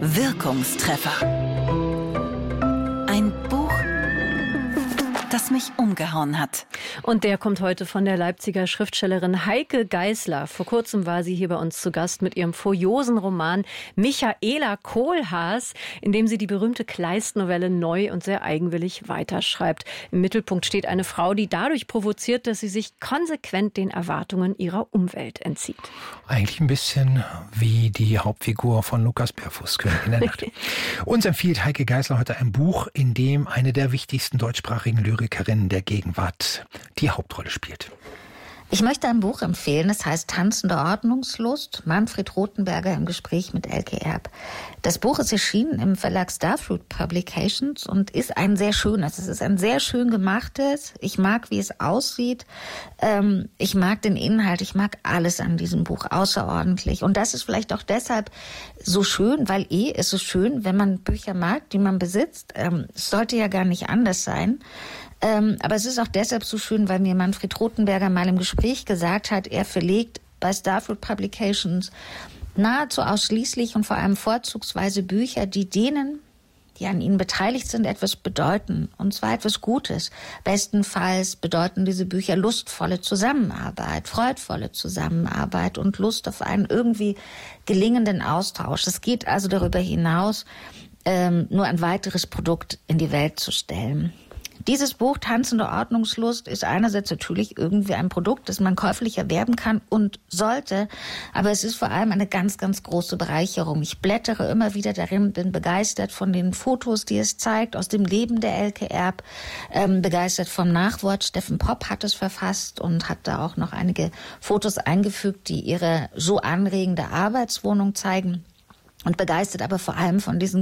Wirkungstreffer. Ein Buch, das mich umgehauen hat. Und der kommt heute von der Leipziger Schriftstellerin Heike Geisler. Vor kurzem war sie hier bei uns zu Gast mit ihrem furiosen Roman Michaela Kohlhaas, in dem sie die berühmte Kleist-Novelle neu und sehr eigenwillig weiterschreibt. Im Mittelpunkt steht eine Frau, die dadurch provoziert, dass sie sich konsequent den Erwartungen ihrer Umwelt entzieht. Eigentlich ein bisschen wie die Hauptfigur von Lukas Bärfuß, König in der Nacht. Uns empfiehlt Heike Geisler heute ein Buch, in dem eine der wichtigsten deutschsprachigen Lyrikerinnen der Gegenwart die Hauptrolle spielt. Ich möchte ein Buch empfehlen, das heißt Tanzende Ordnungslust, Manfred Rothenberger im Gespräch mit Elke Erb. Das Buch ist erschienen im Verlag Starfruit Publications und ist ein sehr schönes. Es ist ein sehr schön gemachtes. Ich mag, wie es aussieht. Ich mag den Inhalt. Ich mag alles an diesem Buch außerordentlich. Und das ist vielleicht auch deshalb so schön, weil ist es schön, wenn man Bücher mag, die man besitzt. Es sollte ja gar nicht anders sein. Aber es ist auch deshalb so schön, weil mir Manfred Rothenberger mal im Gespräch gesagt hat, er verlegt bei Starfruit Publications nahezu ausschließlich und vor allem vorzugsweise Bücher, die denen, die an ihnen beteiligt sind, etwas bedeuten. Und zwar etwas Gutes. Bestenfalls bedeuten diese Bücher lustvolle Zusammenarbeit, freudvolle Zusammenarbeit und Lust auf einen irgendwie gelingenden Austausch. Es geht also darüber hinaus, nur ein weiteres Produkt in die Welt zu stellen. Dieses Buch Tanzende Ordnungslust ist einerseits natürlich irgendwie ein Produkt, das man käuflich erwerben kann und sollte, aber es ist vor allem eine ganz, ganz große Bereicherung. Ich blättere immer wieder darin, bin begeistert von den Fotos, die es zeigt, aus dem Leben der Elke Erb, begeistert vom Nachwort. Steffen Popp hat es verfasst und hat da auch noch einige Fotos eingefügt, die ihre so anregende Arbeitswohnung zeigen. Und begeistert aber vor allem von diesen